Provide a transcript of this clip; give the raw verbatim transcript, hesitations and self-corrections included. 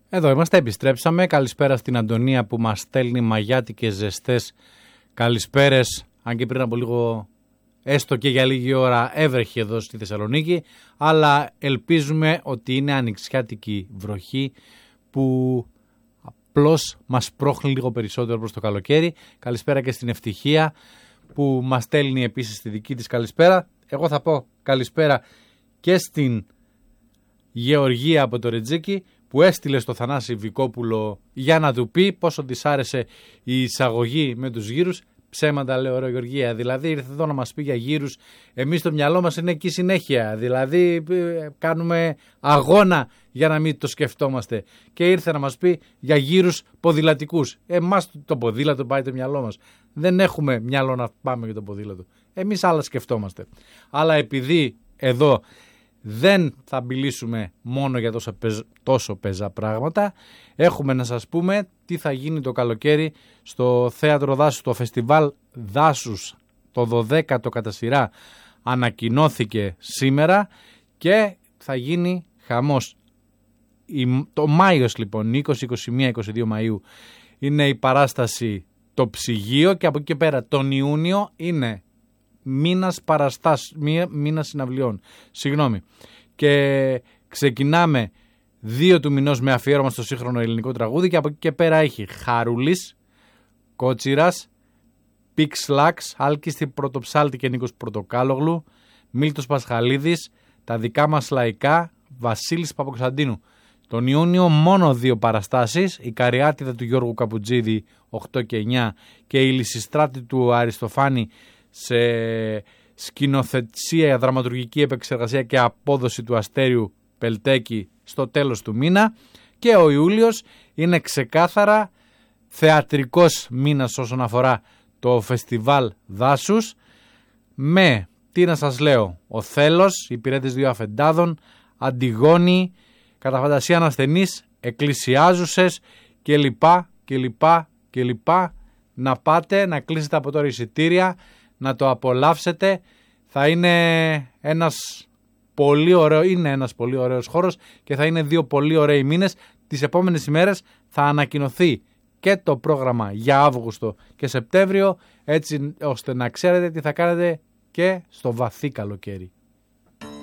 Εδώ είμαστε, επιστρέψαμε. Καλησπέρα στην Αντωνία που μας στέλνει μαγιάτικες ζεστές καλησπέρες. Αν και πριν από λίγο, έστω και για λίγη ώρα, έβρεχε εδώ στη Θεσσαλονίκη. Αλλά ελπίζουμε ότι είναι ανοιξιάτικη βροχή που απλώς μας πρόχνει λίγο περισσότερο προς το καλοκαίρι. Καλησπέρα και στην Ευτυχία που μας στέλνει επίσης τη δική της καλησπέρα. Εγώ θα πω καλησπέρα και στην Γεωργία από το Ρετζίκι που έστειλε στο Θανάση Βικόπουλο για να του πει πόσο της άρεσε η εισαγωγή με τους γύρους. Ψέματα λέω ρε Γεωργία, δηλαδή ήρθε εδώ να μας πει για γύρους, εμείς το μυαλό μας είναι εκεί συνέχεια, δηλαδή κάνουμε αγώνα για να μην το σκεφτόμαστε και ήρθε να μας πει για γύρους ποδηλατικούς. Εμάς το ποδήλατο πάει το μυαλό μας, δεν έχουμε μυαλό να πάμε για το ποδήλατο, εμείς άλλα σκεφτόμαστε. Αλλά επειδή εδώ δεν θα μιλήσουμε μόνο για τόσο, πεζ, τόσο πεζά πράγματα, έχουμε να σας πούμε τι θα γίνει το καλοκαίρι στο Θέατρο Δάσους, το Φεστιβάλ Δάσους, το δωδέκατο κατά σειρά ανακοινώθηκε σήμερα και θα γίνει χαμός. Το Μάιος λοιπόν, είκοσι, είκοσι ένα, είκοσι δύο Μαΐου είναι η παράσταση το Ψυγείο και από εκεί και πέρα τον Ιούνιο είναι μήνας παραστάσ, μήνας συναυλιών, συγγνώμη. Και ξεκινάμε δύο του μηνός με αφιέρωμα στο σύγχρονο ελληνικό τραγούδι και από εκεί και πέρα έχει Χαρούλης, Κότσιρας, Πιξλάξ, Άλκιστη Πρωτοψάλτη και Νίκος Πρωτοκάλογλου, Μίλτος Πασχαλίδης, τα δικά μας λαϊκά, Βασίλης Παπακοσταντίνου. Τον Ιούνιο μόνο δύο παραστάσεις, η Καριάτιδα του Γιώργου Καπουτζίδη οκτώ και εννιά και η Λυσιστράτη του Αριστοφάνη σε σκηνοθεσία, δραματουργική επεξεργασία και απόδοση του Αστέριου Πελτέκη στο τέλος του μήνα. Και ο Ιούλιος είναι ξεκάθαρα θεατρικός μήνας όσον αφορά το Φεστιβάλ Δάσους με, τι να σας λέω, Οθέλος, Υπηρέτες δύο Αφεντάδων, Αντιγόνη, Κατά φαντασία ανασθενής, Εκκλησιάζουσες και λοιπά και λοιπά και λοιπά. Να πάτε, να κλείσετε από τώρα εισιτήρια, να το απολαύσετε. Θα είναι ένας πολύ ωραίο, είναι ένας πολύ ωραίος χώρος και θα είναι δύο πολύ ωραίοι μήνες. Τις επόμενες ημέρες θα ανακοινωθεί και το πρόγραμμα για Αύγουστο και Σεπτέμβριο, έτσι ώστε να ξέρετε τι θα κάνετε και στο βαθύ καλοκαίρι.